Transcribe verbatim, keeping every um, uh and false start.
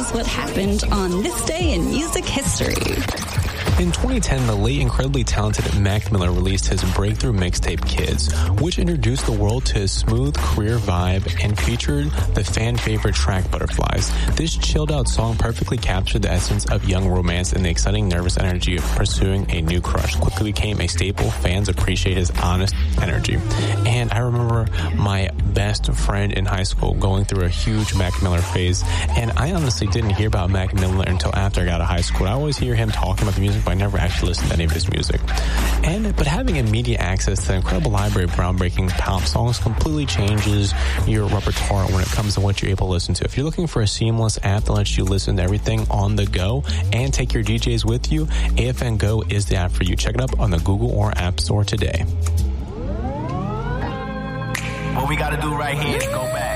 us what happened on this day in music history. In twenty ten, the late incredibly talented Mac Miller released his breakthrough mixtape Kids, which introduced the world to his smooth career vibe and featured the fan favorite track Butterflies. This chilled out song perfectly captured the essence of young romance and the exciting nervous energy of pursuing a new crush. Quickly became a staple. Fans appreciate his honest energy. And I remember my best friend in high school going through a huge Mac Miller phase, and I honestly didn't hear about Mac Miller until after I got out of high school. I always hear him talking about the music, but I never actually listened to any of his music. And but having immediate access to the incredible library of groundbreaking pop songs completely changes your repertoire when it comes to what you're able to listen to. If you're looking for a seamless app that lets you listen to everything on the go and take your D Js with you, A F N Go is the app for you. Check it out on the Google or App Store today. What we gotta do right here is go back.